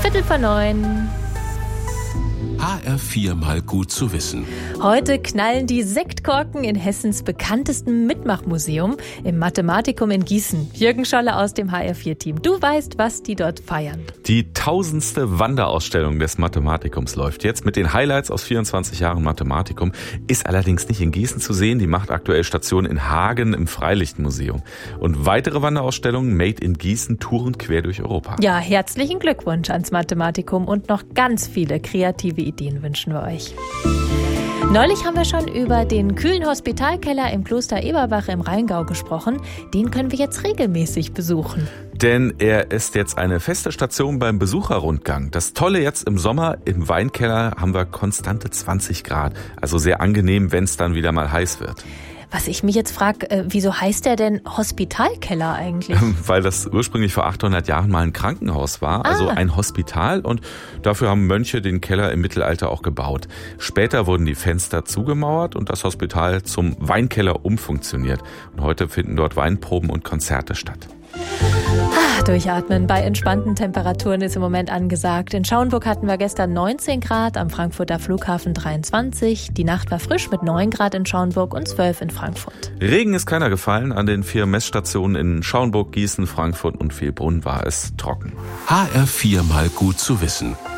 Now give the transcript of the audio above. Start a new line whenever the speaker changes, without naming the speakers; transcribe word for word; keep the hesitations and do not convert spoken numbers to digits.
Viertel vor neun.
H R vier mal gut zu wissen.
Heute knallen die Sektkorken in Hessens bekanntestem Mitmachmuseum im Mathematikum in Gießen. Jürgen Scholle aus dem H R vier Team. Du weißt, was die dort feiern.
Die tausendste Wanderausstellung des Mathematikums läuft jetzt mit den Highlights aus vierundzwanzig Jahren Mathematikum. Ist allerdings nicht in Gießen zu sehen. Die macht aktuell Station in Hagen im Freilichtmuseum. Und weitere Wanderausstellungen Made in Gießen touren quer durch Europa.
Ja, herzlichen Glückwunsch ans Mathematikum und noch ganz viele kreative Ideen wünschen wir euch. Neulich haben wir schon über den kühlen Hospitalkeller im Kloster Eberbach im Rheingau gesprochen. Den können wir jetzt regelmäßig besuchen.
Denn er ist jetzt eine feste Station beim Besucherrundgang. Das Tolle jetzt im Sommer, im Weinkeller haben wir konstante zwanzig Grad. Also sehr angenehm, wenn es dann wieder mal heiß wird.
Was ich mich jetzt frage, äh, wieso heißt der denn Hospitalkeller eigentlich?
Weil das ursprünglich vor achthundert Jahren mal ein Krankenhaus war, also
Ah.
ein Hospital, und dafür haben Mönche den Keller im Mittelalter auch gebaut. Später wurden die Fenster zugemauert und das Hospital zum Weinkeller umfunktioniert. Und heute finden dort Weinproben und Konzerte statt.
Ah, durchatmen bei entspannten Temperaturen ist im Moment angesagt. In Schauenburg hatten wir gestern neunzehn Grad, am Frankfurter Flughafen dreiundzwanzig. Die Nacht war frisch mit neun Grad in Schauenburg und zwölf in Frankfurt.
Regen ist keiner gefallen. An den vier Messstationen in Schauenburg, Gießen, Frankfurt und Vilbrunn war es trocken.
H R vier mal gut zu wissen.